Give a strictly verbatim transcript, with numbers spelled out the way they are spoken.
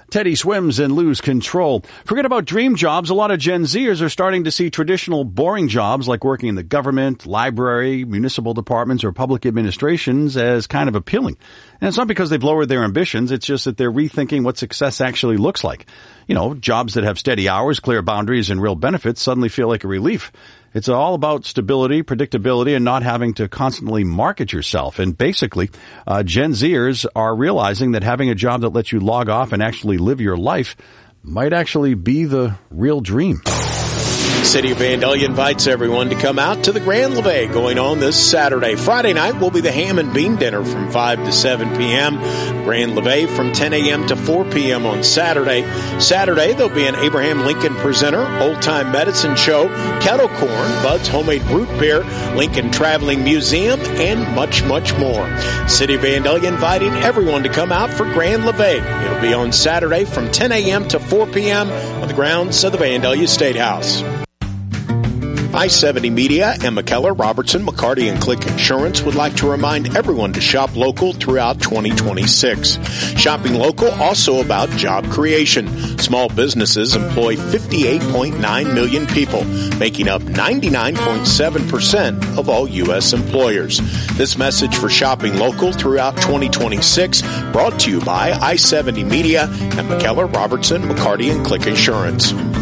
Teddy swims and lose control. Forget about dream jobs. A lot of Gen Zers are starting to see traditional boring jobs like working in the government, library, municipal departments, or public administrations as kind of appealing. And it's not because they've lowered their ambitions. It's just that they're rethinking what success actually looks like. You know, jobs that have steady hours, clear boundaries, and real benefits suddenly feel like a relief. It's all about stability, predictability, and not having to constantly market yourself. And basically, uh, Gen Zers are realizing that having a job that lets you log off and actually live your life might actually be the real dream. City of Vandalia invites everyone to come out to the Grand Levee going on this Saturday. Friday night will be the ham and bean dinner from five to seven p.m. Grand Levee from ten a.m. to four p.m. on Saturday. Saturday, there'll be an Abraham Lincoln Presenter, Old Time Medicine Show, kettle corn, Bud's Homemade Root Beer, Lincoln Traveling Museum, and much, much more. City of Vandalia inviting everyone to come out for Grand Levee. It'll be on Saturday from ten a.m. to four p.m. on the grounds of the Vandalia State House. I seventy Media and McKellar, Robertson, McCarty, and Click Insurance would like to remind everyone to shop local throughout twenty twenty-six. Shopping local also about job creation. Small businesses employ fifty-eight point nine million people, making up ninety-nine point seven percent of all U S employers. This message for shopping local throughout twenty twenty-six brought to you by I seventy Media and McKellar, Robertson, McCarty, and Click Insurance.